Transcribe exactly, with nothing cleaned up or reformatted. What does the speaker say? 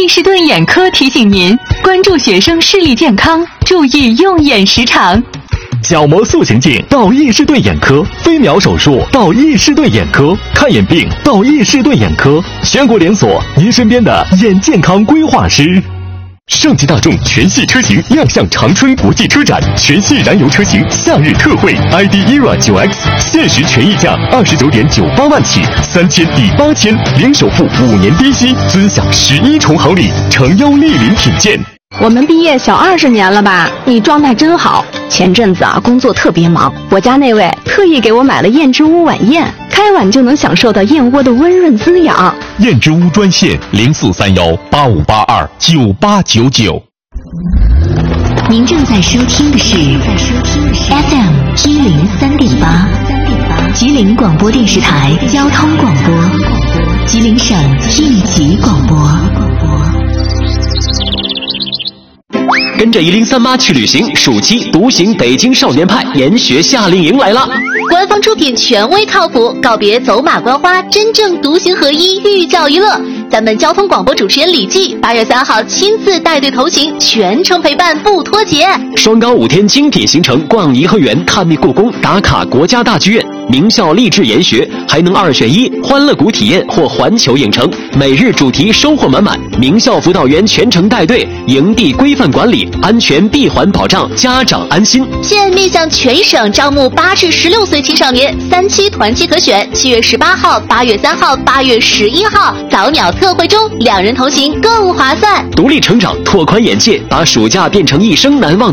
伊士顿眼科提醒您关注学生视力健康，注意用眼时长。 角膜塑形镜到伊士顿眼科，飞秒手术到伊士顿眼科，看眼病到伊士顿眼科，全国连锁，您身边的眼健康规划师。上汽大众全系车型亮相长春国际车展，全系燃油车型夏日特惠 ，I D E R A 九 X 限时权益价二十九点九八万起，三千抵八千，零首付五年低息，尊享十一重好礼，诚邀莅临品鉴。 我们毕业小二十年了吧？你状态真好。前阵子啊，工作特别忙，我家那位特意给我买了燕之屋晚宴，开碗就能享受到燕窝的温润滋养。 燕之屋专线零四三幺八五八二九八九九。 您正在收听的是 F M 一零三点八，吉林广播电视台交通广播，吉林省一级广播。 跟着一零三八去旅行，暑期独行北京少年派研学夏令营来了。 官方出品，权威靠谱，告别走马观花，真正独行合一，寓教于乐。咱们交通广播主持人李记八月三号亲自带队同行，全程陪伴不脱节。 双高五天精品行程，逛颐和园，探秘故宫，打卡国家大剧院，名校励志研学，还能二选一，欢乐谷体验或环球影城。每日主题收获满满，名校辅导员全程带队，营地规范管理，安全闭环保障，家长安心。 现面向全省招募八至十六岁青少年，三期团期可选，七月十八号、八月三号、八月十一号早鸟特惠中，两人同行更划算。 独立成长，拓宽眼界，把暑假变成一生难忘的